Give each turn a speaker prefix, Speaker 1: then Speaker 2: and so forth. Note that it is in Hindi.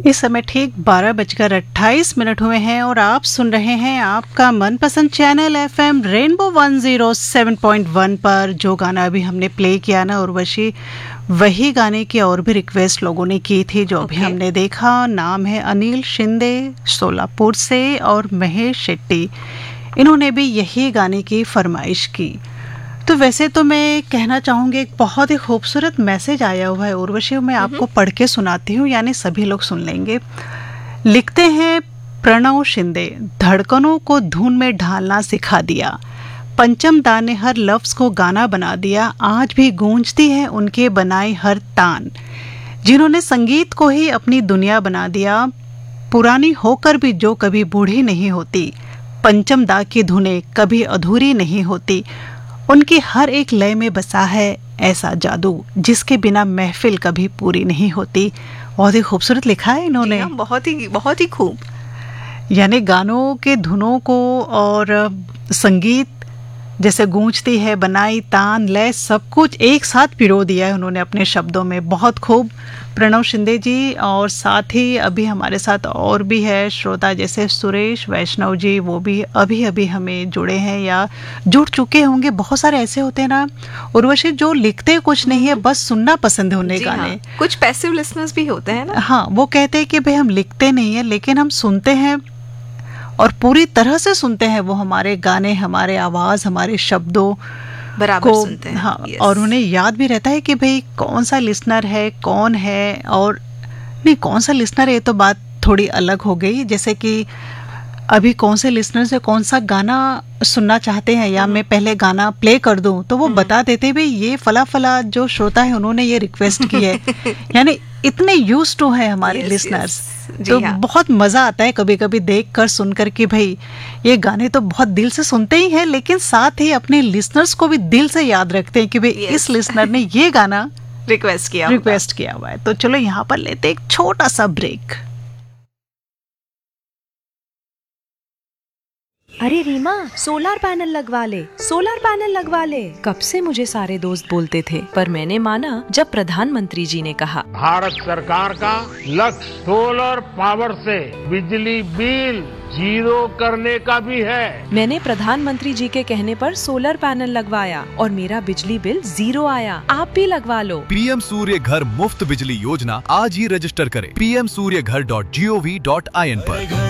Speaker 1: इस समय ठीक 12:28 हुए हैं और आप सुन रहे हैं आपका मनपसंद चैनल FM रेनबो 107.1 पर। जो गाना अभी हमने प्ले किया ना उर्वशी, वही गाने की और भी रिक्वेस्ट लोगों ने की थी जो अभी हमने देखा। नाम है अनिल शिंदे सोलापुर से और महेश शेट्टी, इन्होंने भी यही गाने की फरमाइश की। तो वैसे तो मैं कहना चाहूँगी एक बहुत ही खूबसूरत मैसेज आया हुआ है उर्वशी, मैं आपको पढ़ के सुनाती हूँ, यानी सभी लोग सुन लेंगे। लिखते हैं प्रणव शिंदे, धड़कनों को धुन में ढालना सिखा दिया, पंचम दा ने हर लफ्ज़ को गाना बना दिया, आज भी गूंजती है उनके बनाई हर तान, जिन्होंने संगीत को ही अपनी दुनिया बना दिया, पुरानी होकर भी जो कभी बूढ़ी नहीं होती, पंचम दा की धुनें कभी अधूरी नहीं होती, उनकी हर एक लय में बसा है ऐसा जादू, जिसके बिना महफिल कभी पूरी नहीं होती। बहुत ही खूबसूरत लिखा है इन्होंने,
Speaker 2: बहुत ही खूब।
Speaker 1: यानी गानों के धुनों को और संगीत जैसे गूंजती है, बनाई, तान, लय, सब कुछ एक साथ पिरो दिया है उन्होंने अपने शब्दों में। बहुत खूब प्रणव शिंदे जी। और साथ ही अभी हमारे साथ और भी है श्रोता, जैसे सुरेश वैष्णव जी, वो भी अभी अभी हमें जुड़े हैं या जुड़ चुके होंगे। बहुत सारे ऐसे होते हैं ना उर्वशी जो लिखते कुछ नहीं है, बस सुनना पसंद है उन्हें गाने।
Speaker 2: हाँ, कुछ पैसिव लिसनर्स भी होते हैं ना।
Speaker 1: हाँ, वो कहते हैं कि भाई हम लिखते नहीं है लेकिन हम सुनते हैं और पूरी तरह से सुनते हैं। वो हमारे गाने, हमारे आवाज, हमारे शब्दों
Speaker 2: बराबर सुनते हैं।
Speaker 1: हाँ, और उन्हें याद भी रहता है कि भाई कौन सा लिसनर है, कौन है, और नहीं कौन सा लिसनर है, ये तो बात थोड़ी अलग हो गई। जैसे कि अभी कौन से लिसनर से कौन सा गाना सुनना चाहते हैं या मैं पहले गाना प्ले कर दूं तो वो बता देते भाई ये फला फला जो श्रोता है उन्होंने ये रिक्वेस्ट की है। यानी इतने यूज्ड टू है हमारे लिसनर्स। तो बहुत मजा आता है कभी कभी देख कर सुन कर कि भाई ये गाने तो बहुत दिल से सुनते ही हैं, लेकिन साथ ही अपने लिसनर्स को भी दिल से याद रखते हैं कि भाई इस लिसनर ने ये गाना रिक्वेस्ट किया हुआ है। तो चलो यहाँ पर लेते एक छोटा सा ब्रेक।
Speaker 3: अरे रीमा, सोलर पैनल लगवा ले, सोलर पैनल लगवा ले। कब से मुझे सारे दोस्त बोलते थे, पर मैंने माना जब प्रधानमंत्री जी ने कहा।
Speaker 4: भारत सरकार का लक्ष्य सोलर पावर से बिजली बिल जीरो करने का भी है।
Speaker 3: मैंने प्रधानमंत्री जी के कहने पर सोलर पैनल लगवाया और मेरा बिजली बिल 0 आया। आप भी लगवा लो।
Speaker 5: पीएम सूर्य घर मुफ्त बिजली योजना आज ही रजिस्टर करें PMSuryaghar.gov.in पर।